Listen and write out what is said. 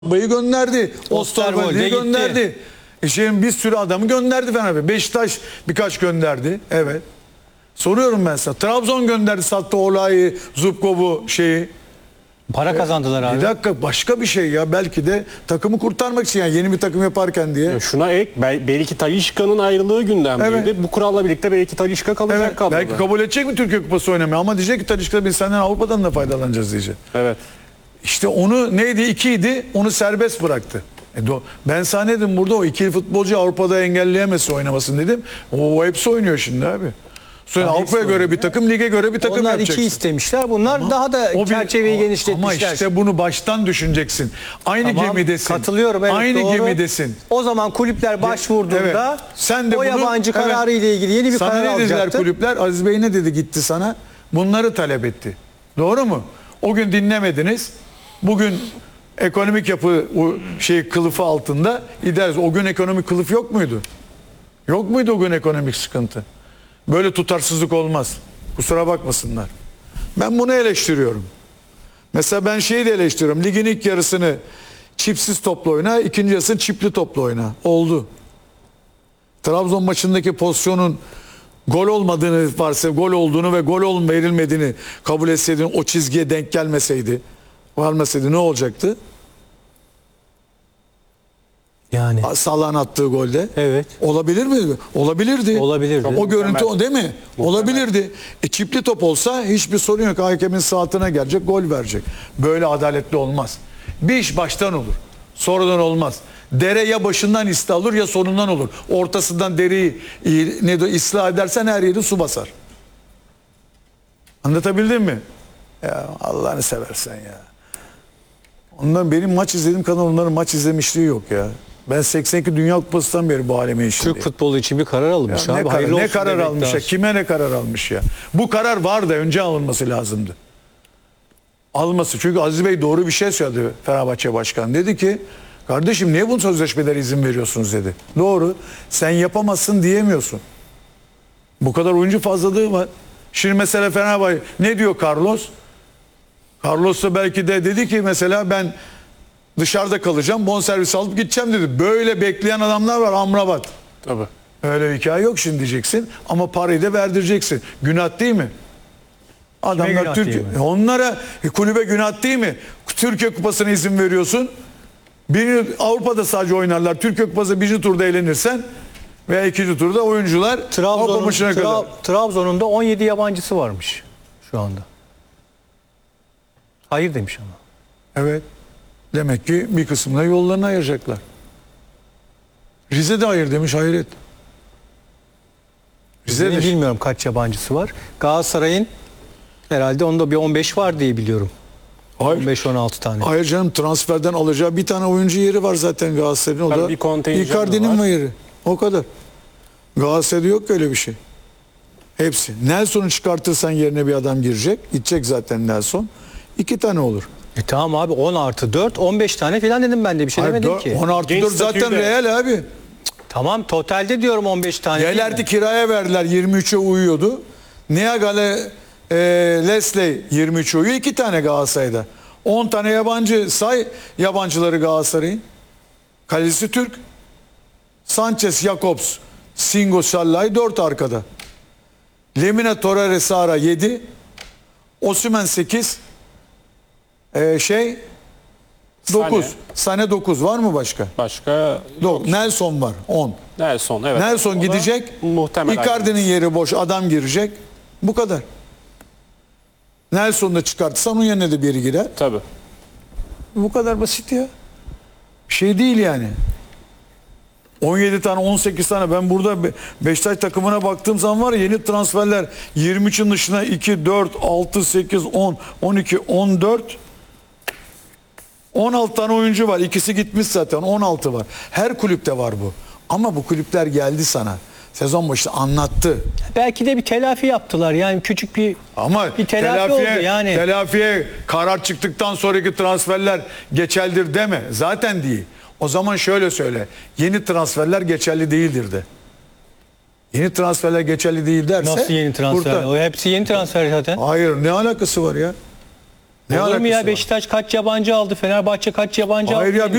Bayı gönderdi. Osterwolde'yi gönderdi. Şimdi bir sürü adamı gönderdi Fenerbahçe. Beşiktaş birkaç gönderdi. Evet. Soruyorum ben sana. Trabzon gönderdi, sattı Ola'yı, Zubkov'u, şeyi. Para kazandılar abi. Bir dakika, başka bir şey ya. Belki de takımı kurtarmak için, yani yeni bir takım yaparken diye. Şuna ek, belki Talisca'nın ayrılığı gündemdeydi. Evet. Bu kuralla birlikte belki Talisca kalacak Evet, kadroda. belki kabul edecek mi Türkiye Kupası oynamayı, ama diyecek ki Talisca, biz senden Avrupa'dan da faydalanacağız diyecek. Evet. İşte onu neydi, 2'ydi, onu serbest bıraktı. Ben sana dedim burada, o ikili futbolcu Avrupa'da engelleyemezse oynamasın dedim. O hepsi oynuyor şimdi abi. Sonra Avrupa'ya göre bir takım, lige göre bir takım Onlar yapacaksın. 2 istemişler. Bunlar daha da çerçeveyi genişletmişler. Ama işte bunu baştan düşüneceksin. Aynı Tamam, gemidesin. katılıyorum. Evet, Aynı doğru. gemidesin. O zaman kulüpler başvurduğunda Evet. Sen de o bunu, yabancı kararı ile ilgili yeni bir sana karar ne dediler alacaktı. kulüpler? Aziz Bey ne dedi, gitti sana? Bunları talep etti. Doğru mu? O gün dinlemediniz. Bugün ekonomik yapı kılıfı altında idare. O gün ekonomik kılıf yok muydu? Yok muydu o gün ekonomik sıkıntı? Böyle tutarsızlık olmaz. Kusura bakmasınlar. Ben bunu eleştiriyorum. Mesela ben şeyi de eleştiriyorum. Ligin ilk yarısını çipsiz topla oyna, ikinci yarısını çipli topla oyna. Oldu. Trabzon maçındaki pozisyonun gol olmadığını gol olduğunu ve gol verilmediğini kabul etseydin, o çizgiye denk gelmeseydi, varmasaydı ne olacaktı? Yani. Salah'ın attığı golde. Evet. Olabilir mi? Olabilirdi. Olabilirdi. O görüntü o değil mi? Muhtemel. Olabilirdi. Çipli top olsa hiçbir sorun yok. Hakemin saatine gelecek, gol verecek. Böyle adaletli olmaz. Bir iş baştan olur. Sonradan olmaz. Dere ya başından ıslah olur ya sonundan olur. Ortasından dereyi ıslah edersen her yeri su basar. Anlatabildim mi? Ya Allah'ını seversen ya. Ondan benim maç izlediğim kadar onların maç izlemişliği yok ya. Ben 82 Dünya Kupası'ndan beri bu aleme işim. Türk futbolu için bir karar alınmış Ya abi. ne karar almış ya? Kime ne karar almış ya? Bu karar var da önce alınması lazımdı. Alması. Çünkü Aziz Bey doğru bir şey söyledi, Fenerbahçe Başkanı. Dedi ki, kardeşim niye bu sözleşmelere izin veriyorsunuz dedi. Doğru. Sen yapamazsın diyemiyorsun. Bu kadar oyuncu fazlalığı var. Şimdi mesela Fenerbahçe ne diyor Carlos? Carlos da belki de dedi ki mesela ben dışarıda kalacağım, bonservis alıp gideceğim dedi. Böyle bekleyen adamlar var, Amrabat. Tabii. Öyle bir hikaye yok şimdi diyeceksin ama parayı da verdireceksin. Günah değil mi? Adamlar günah Türkiye, değil mi? onlara kulübe günah değil mi? Türkiye Kupası'na izin veriyorsun. Avrupa'da sadece oynarlar. Türkiye Kupası birinci turda elenirsen veya ikinci turda oyuncular Avrupa maçına kadar. Trabzon'un da 17 yabancısı varmış şu anda. Hayır demiş ama. Evet. Demek ki bir kısmına yollarını ayıracaklar. Rize de hayır demiş, hayret. Rize de Bilmiyorum kaç yabancısı var. Galatasaray'ın herhalde onda bir 15 var diye biliyorum. hayır. 15-16 tane. Hayır canım, transferden alacağı bir tane oyuncu yeri var zaten Galatasaray'ın. O Tabii da bir kontenjanı Icardi'nin var. yeri. O kadar. Galatasaray'da yok öyle bir şey. Hepsi. Nelson'u çıkartırsan yerine bir adam girecek. Gidecek zaten Nelson. 2 tane olur. Tamam abi 10 artı 4 15 tane falan dedim ben de bir şey Hayır, demedim ki. 10 artı Genç 4 zaten statüyle. Real abi. Tamam totalde diyorum 15 tane. değil mi? Yelerdi kiraya verdiler, 23'e uyuyordu. Niagale Leslie 23'e uyuyor. 2 tane Galatasaray'da. 10 tane yabancı say, yabancıları Galatasaray'ın. Kalecisi Türk. Sanchez, Jakobs, Singo, Sallay 4 arkada. Lemina, Torreira, Sara 7. Osimhen 8. 9. Sane 9. Var mı başka? Başka Nelson var 10. Nelson. Evet. Nelson O da gidecek. Muhtemel. Icardi'nin yeri boş. Adam girecek. Bu kadar. Nelson'u da çıkartırsan onun yerine de biri girer. Tabii. Bu kadar basit ya. Bir şey değil yani. 17 tane 18 tane, ben burada Beşiktaş takımına baktığım zaman var ya, yeni transferler 23'ün dışına 2, 4, 6, 8, 10, 12, 14 16 tane oyuncu var. İkisi gitmiş zaten, 16 var. Her kulüpte var bu. Ama bu kulüpler geldi sana. Sezon başında anlattı. Belki de bir telafi yaptılar. Yani küçük bir Ama bir telafi oldu yani. Telafiye karar çıktıktan sonraki transferler geçerlidir deme. Zaten değil. O zaman şöyle söyle. Yeni transferler geçerli değildir de. Yeni transferler geçerli değil derse. Nasıl yeni transfer? burada- O hepsi yeni transfer zaten. Hayır, ne alakası var ya? Ne Olur mu alakası ya? var? Beşiktaş kaç yabancı aldı? Fenerbahçe kaç yabancı Hayır aldı? ya,